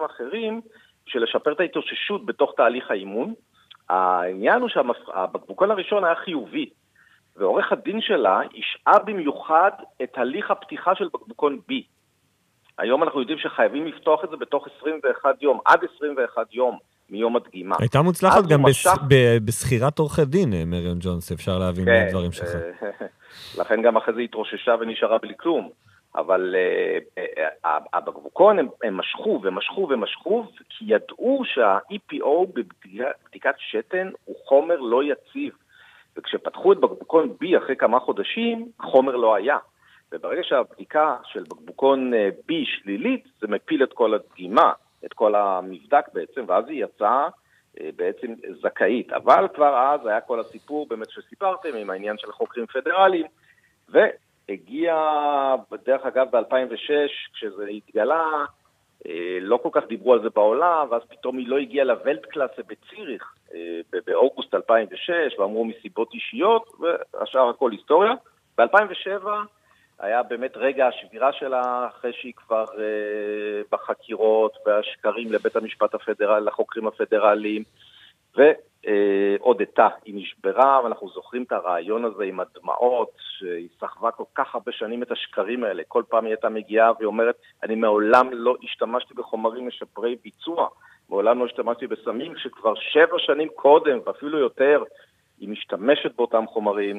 דברים אחרים, של לשפר את ההתאוששות בתוך תהליך האימון. העניין הוא שהבקבוקון הראשון היה חיובי, ועורך הדין שלה השעה במיוחד את הליך הפתיחה של בקבוקון B. היום אנחנו יודעים שחייבים לפתוח את זה בתוך 21 יום, עד 21 יום מיום הדגימה. הייתה מוצלחת גם בסחירת עורכי דין, מריון ג'ונס, אפשר להבין מהדברים שלך. לכן גם אחרי זה התרוששה ונשארה בלי כלום. אבל הבקבוקון הם משכו ומשכו ומשכו, כי ידעו שה-EPO בבדיקת שתן הוא חומר לא יציב. וכשפתחו את בקבוקון B אחרי כמה חודשים, חומר לא היה. וברגע שהבדיקה של בקבוקון B שלילית, זה מפיל את כל הדגימה, את כל המבדק בעצם, ואז היא יצאה בעצם זכאית. אבל כבר אז היה כל הסיפור באמת שסיפרתם עם העניין של חוקרים פדרליים, והגיע בדרך אגב ב-2006, כשזה התגלה, לא כל כך דיברו על זה בעולם, ואז פתאום היא לא הגיעה לוולטקלאסה בציריך, באוגוסט 2006, ואמרו מסיבות אישיות, והשאר הכל היסטוריה. ב-2007 היה באמת רגע השבירה שלה, אחרי שהיא כבר בחקירות והשקרים לבית המשפט הפדרלי, לחוקרים הפדרליים, והודתה, היא נשברה, ואנחנו זוכרים את הרעיון הזה עם הדמעות, שהיא סחבה כל כך הרבה שנים את השקרים האלה, כל פעם היא הייתה מגיעה והיא אומרת, אני מעולם לא השתמשתי בחומרים משפרי ביצוע, מעולם לא השתמשתי בסמים, שכבר 7 שנים קודם, ואפילו יותר, היא משתמשת באותם חומרים,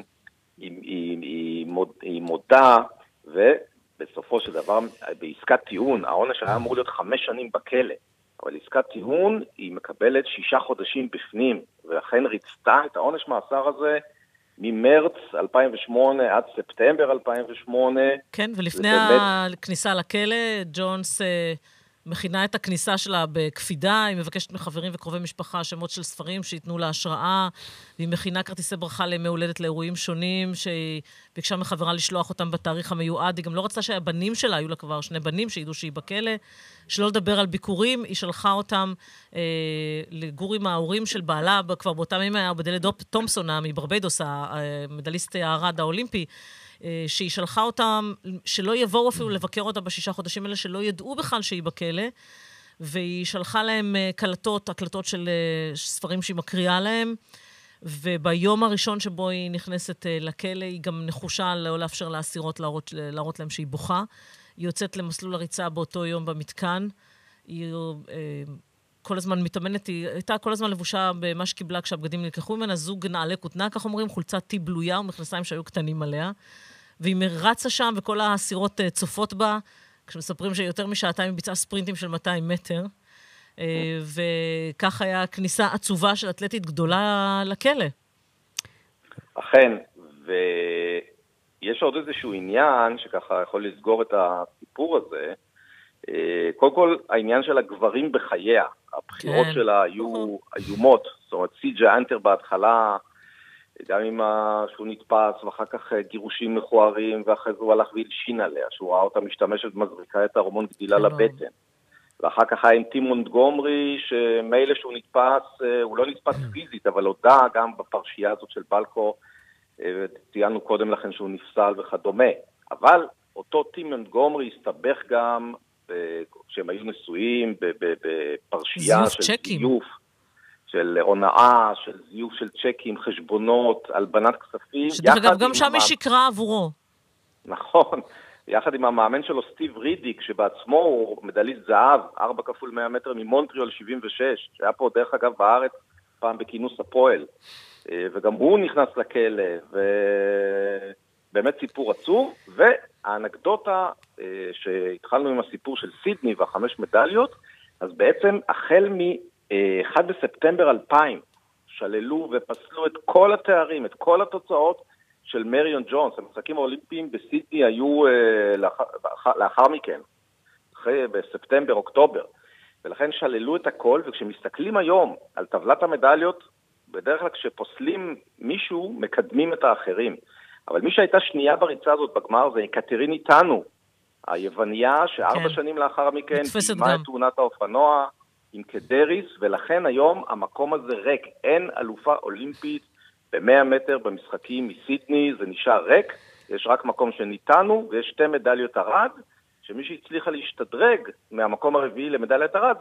היא מודה, ובסופו של דבר, בעסקת טיעון, העונש היה אמור להיות 5 שנים בכלא, אבל עסקת טיעון היא מקבלת 6 חודשים בפנים, ולכן ריצתה את העונש מאסר הזה ממרץ 2008 עד ספטמבר 2008. כן, ולפני הכניסה לכלא, ג'ונס מכינה את הכניסה שלה בקפידה, היא מבקשת מחברים וקרובי משפחה שמות של ספרים שיתנו לה השראה, והיא מכינה כרטיסי ברכה למעולדת לאירועים שונים, שהיא ביקשה מחברה לשלוח אותם בתאריך המיועד, היא גם לא רצתה שהבנים שלה, היו לה כבר 2 בנים שידעו שהיא בכלא, שלא לדבר על ביקורים, היא שלחה אותם לגור עם ההורים של בעלה, כבר באותם ימים היה בדלת תומפסון, מברביידוס, המדליסט הארד האולימפי, שהיא שלחה אותם, שלא יבואו אפילו לבקר אותה ב6 חודשים האלה, שלא ידעו בכלל שהיא בכלא, והיא שלחה להם הקלטות של ספרים שהיא מקריאה להם, וביום הראשון שבו היא נכנסת לכלא, היא גם נחושה לא לאפשר לאסירות להראות להם שהיא בוכה. היא יוצאת למסלול הריצה באותו יום במתקן, היא כל הזמן מתאמנת, היא הייתה כל הזמן לבושה במה שקיבלה כשהבגדים נלקחו ממנה, זוג נעלי כותנה, כך אומרים, חולצת טי בלויה ומכנסיים שהיו קטנים עליה, והיא רצה שם וכל האסירות צופות בה, כשמספרים שיותר משעתיים היא ביצעה ספרינטים של 200 מטר, וכך היה כניסה עצובה של אתלטית גדולה לכלא. אכן, ויש עוד איזשהו עניין שככה יכול לסגור את הסיפור הזה, קודם כל העניין של הגברים בחייה, הבחירות שלה היו איומות, זאת אומרת סי.ג'י אנטר בהתחלה, גם עם שהוא נתפס, ואחר כך גירושים מכוערים, ואחרי זה הוא הלך והלשין עליה, שהוא ראה אותה משתמשת מזריקה את ההורמון גדילה לבטן. ואחר כך היה עם טים מונטגומרי, שמילא שהוא נתפס, הוא לא נתפס פיזית, אבל הודע גם בפרשייה הזאת של בלקו, וציינו קודם לכן שהוא נפסל וכדומה. אבל אותו טים מונטגומרי הסתבך גם, כשהם היו נשואים, בפרשייה של זיוף, של הונאה, של זיוף של צ'קים, חשבונות, הלבנת כספים. שדרך אגב, גם שם היא שקרה עבורו. נכון. יחד עם המאמן שלו, סטיב רידיק, שבעצמו הוא מדליסט זהב, 4 כפול 100 מטר ממונטריאול 76, שהיה פה דרך אגב בארץ, פעם בכינוס הפועל. וגם הוא נכנס לכלא, ובאמת סיפור עצוב. והאנקדוטה, שהתחלנו עם הסיפור של סידני וה5 מדליות, אז בעצם החל מ1 בספטמבר 2000, שללו ופסלו את כל התארים, את כל התוצאות, של מריון ג'ונס. המשחקים האולימפיים בסידני היו לאחר מכן, בספטמבר, אוקטובר, ולכן שללו את הכל, וכשמסתכלים היום על טבלת המדליות, בדרך כלל כשפוסלים מישהו, מקדמים את האחרים. אבל מי שהייתה שנייה בריצה הזאת בגמר זה קטריני טאנו, היווניה, ש4 שנים לאחר מכן, קיימה את תאונת האופנוע עם קדריס, ולכן היום המקום הזה ריק, אין אלופה אולימפית, ב100 מטר במשחקים מסידני זה נשאר ריק, יש רק מקום שניתנו, ויש 2 מדליות ארד, שמי שהצליחה להשתדרג מהמקום הרביעי למדליית ארד,